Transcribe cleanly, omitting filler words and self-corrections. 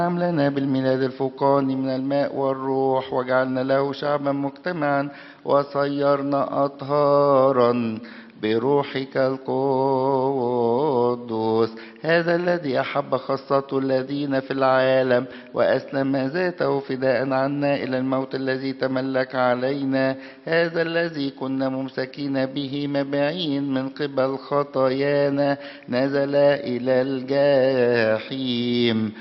لنا بالميلاد الفوقاني من الماء والروح، وجعلنا له شعبا مجتمعا، وصيرنا أطهارا بروحك القدوس. هذا الذي أحب خاصته الذين في العالم، وأسلم ذاته فداء عنا إلى الموت الذي تملك علينا. هذا الذي كنا ممسكين به مبيعين من قبل خطايانا، نزل إلى الجحيم